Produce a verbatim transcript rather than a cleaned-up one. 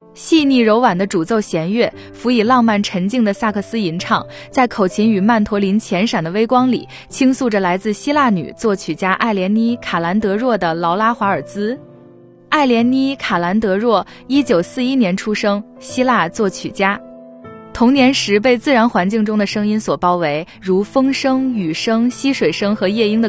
细腻柔婉的主奏弦乐，辅以浪漫沉静的萨克斯吟唱，在口琴与曼陀林浅闪的微光里，倾诉着来自希腊女作曲家艾莲妮·卡兰德若的劳拉·华尔兹。艾莲妮·卡兰德若一九四一年出生，希腊作曲家。童年时被自然环境中的声音所包围，如风声、雨声、溪水声和夜莺的